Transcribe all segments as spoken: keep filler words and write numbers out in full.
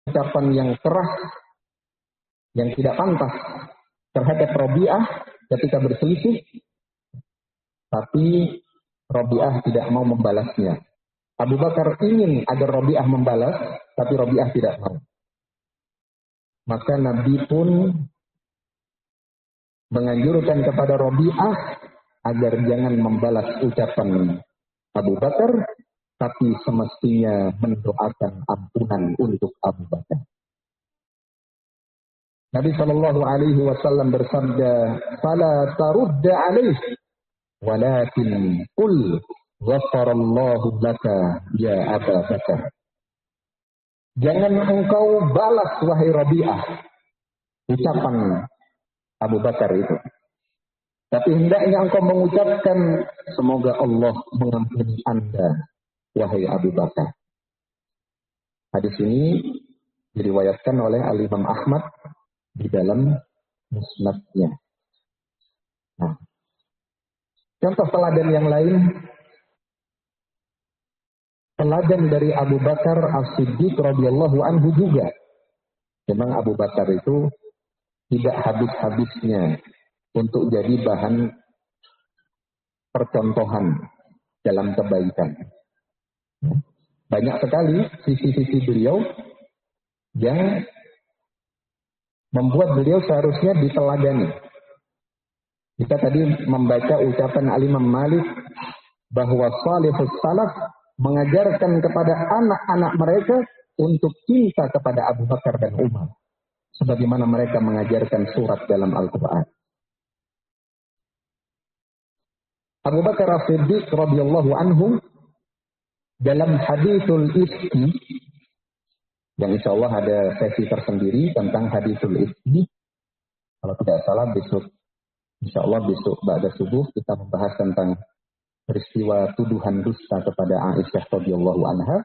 ucapan yang keras, yang tidak pantas terhadap Rabi'ah ketika berselisih, tapi Rabi'ah tidak mau membalasnya. Abu Bakar ingin agar Rabi'ah membalas, tapi Rabi'ah tidak mau. Maka Nabi pun menganjurkan kepada Rabi'ah agar jangan membalas ucapan Abu Bakar, tapi semestinya mendoakan ampunan untuk Abu Bakar. Nabi Shallallahu Alaihi Wasallam bersabda, "Fala tarudda alaih, walakin qul ghafarallahu laka ya Abu Bakar." Jangan engkau balas wahai Rabi'ah ucapan Abu Bakar itu. Tapi hendaknya engkau mengucapkan, semoga Allah mengampuni Anda wahai Abu Bakar. Hadis ini diriwayatkan oleh Al-Imam Ahmad di dalam musnadnya. Nah, contoh teladan yang lain, teladan dari Abu Bakar As-Siddiq radhiyallahu anhu juga. Memang Abu Bakar itu tidak habis-habisnya untuk jadi bahan percontohan dalam kebaikan. Banyak sekali sisi-sisi beliau yang membuat beliau seharusnya diteladani. Kita tadi membaca ucapan Al-Imam Malik bahwa salihus salaf mengajarkan kepada anak-anak mereka untuk cinta kepada Abu Bakar dan Umar, sebagaimana mereka mengajarkan surat dalam Al-Quran. Abu Bakar As-Siddiq radhiyallahu anhu dalam hadithul ifki, yang insya Allah ada sesi tersendiri tentang hadithul ifki. Kalau tidak salah besok, insya Allah besok ba'da subuh kita membahas tentang peristiwa tuduhan dusta kepada Aisyah radhiyallahu anha.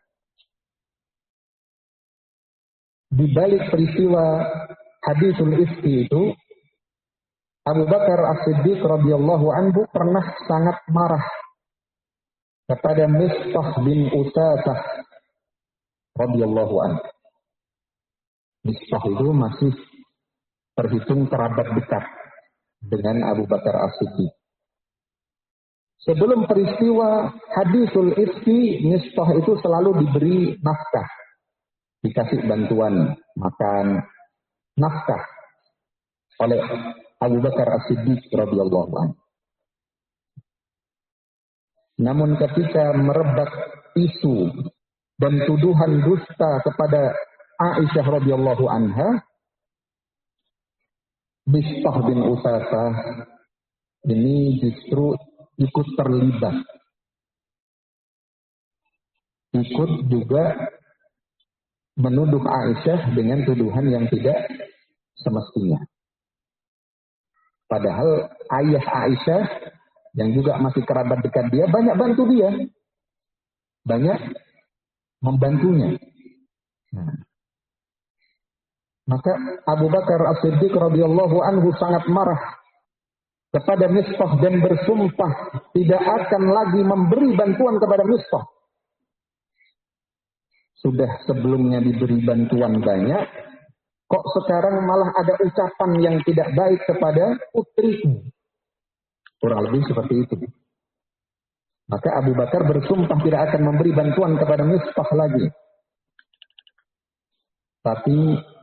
Di balik peristiwa hadithul ifki itu, Abu Bakar As-Siddiq radhiyallahu anhu pernah sangat marah kepada Mistah bin Usasah radhiyallahu anhu. Mistah itu masih terhitung kerabat dekat dengan Abu Bakar As-Siddiq. Sebelum peristiwa hadisul ifki, Mistah itu selalu diberi nafkah, dikasih bantuan makan, nafkah oleh Abu Bakar As-Siddiq radhiyallahu anhu. Namun ketika merebak isu dan tuduhan dusta kepada Aisyah radhiyallahu anha, Mistah bin Usasah ini justru ikut terlibat. Ikut juga menuduh Aisyah dengan tuduhan yang tidak semestinya. Padahal ayah Aisyah yang juga masih kerabat dekat dia banyak bantu dia. Banyak membantunya. Nah, maka Abu Bakar As-Siddiq radhiyallahu anhu sangat marah kepada Mistah dan bersumpah tidak akan lagi memberi bantuan kepada Mistah. Sudah sebelumnya diberi bantuan banyak, kok sekarang malah ada ucapan yang tidak baik kepada putriku. Kurang lebih seperti itu. Maka Abu Bakar bersumpah tidak akan memberi bantuan kepada Mistah lagi. Tapi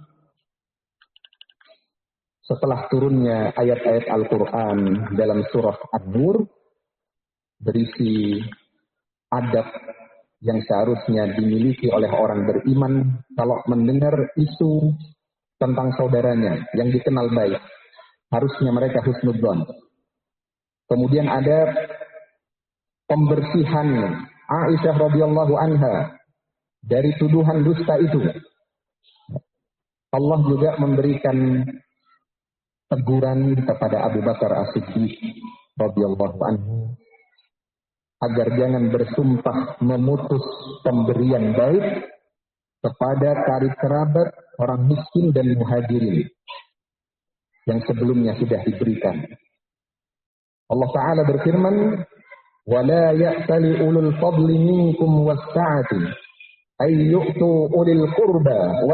setelah turunnya ayat-ayat Al-Quran dalam surah An-Nur berisi adab yang seharusnya dimiliki oleh orang beriman kalau mendengar isu tentang saudaranya yang dikenal baik, harusnya mereka husnudzon. Kemudian ada pembersihan Aisyah radhiyallahu anha dari tuduhan dusta itu. Allah juga memberikan teguran kepada Abu Bakar As-Siddiq radhiyallahu anhu agar jangan bersumpah memutus pemberian baik kepada karib kerabat orang miskin dan muhajirin yang sebelumnya sudah diberikan. Allah Ta'ala berfirman, وَلَا يَأْتَلِ أُولُو الْفَضْلِ مِنْكُمْ وَالسَّعَةِ أَنْ يُؤْتُوا أُولِي الْقُرْبَى